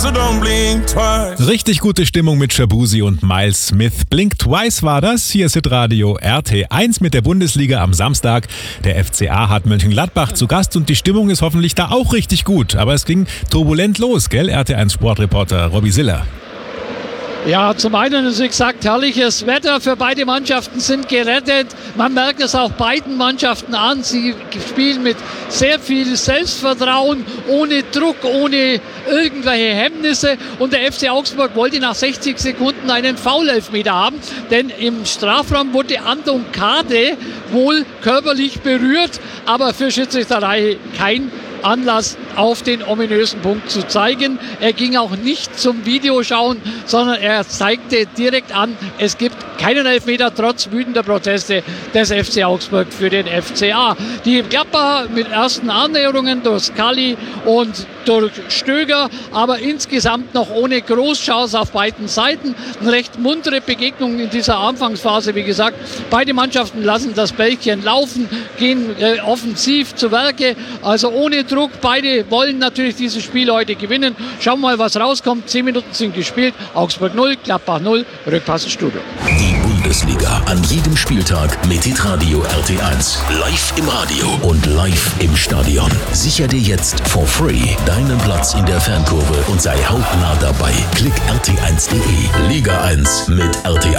So don't blink twice. Richtig gute Stimmung mit Shabuzi und Miles Smith. Blink Twice war das. Hier ist Hitradio RT1 mit der Bundesliga am Samstag. Der FCA hat Mönchengladbach zu Gast und die Stimmung ist hoffentlich da auch richtig gut. Aber es ging turbulent los, gell? RT1 Sportreporter Robby Siller. Ja, zum einen ist, wie gesagt, herrliches Wetter für beide Mannschaften sind gerettet. Man merkt es auch beiden Mannschaften an. Sie spielen mit sehr viel Selbstvertrauen, ohne Druck, ohne irgendwelche Hemmnisse. Und der FC Augsburg wollte nach 60 Sekunden einen Foul-Elfmeter haben. Denn im Strafraum wurde Anton Kade wohl körperlich berührt, aber für Schiedsrichterei kein Anlass, auf den ominösen Punkt zu zeigen. Er ging auch nicht zum Videoschauen, sondern er zeigte direkt an, es gibt keinen Elfmeter trotz wütender Proteste des FC Augsburg für den FCA. Die Gladbacher mit ersten Annäherungen durch Scully und durch Stöger, aber insgesamt noch ohne Großchance auf beiden Seiten. Eine recht muntere Begegnung in dieser Anfangsphase, wie gesagt. Beide Mannschaften lassen das Bällchen laufen, gehen offensiv zu Werke, also ohne Druck. Beide wollen natürlich dieses Spiel heute gewinnen. Schauen wir mal, was rauskommt. 10 Minuten sind gespielt. Augsburg 0, Gladbach 0, Rückpass ins Studio. Die Bundesliga an jedem Spieltag mit Hitradio RT1. Live im Radio und live im Stadion. Sicher dir jetzt for free deinen Platz in der Fankurve und sei hautnah dabei. Klick rt1.de. Liga 1 mit RT1.